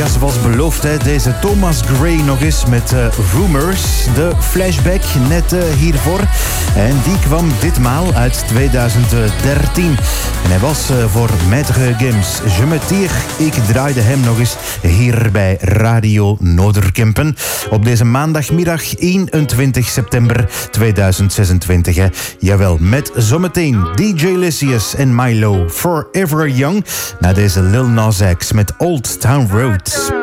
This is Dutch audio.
Ja, zoals beloofd, hè, deze Thomas Gray nog eens met Rumors. De flashback net hiervoor. En die kwam ditmaal uit 2013. En hij was voor Maître Gims. Je me tire. Ik draaide hem nog eens hier bij Radio Noorderkempen. Op deze maandagmiddag 21 september 2026. Hè. Jawel, met zometeen DJ Lysius en Milo, Forever Young. Na deze Lil Nas X met Old Town Road.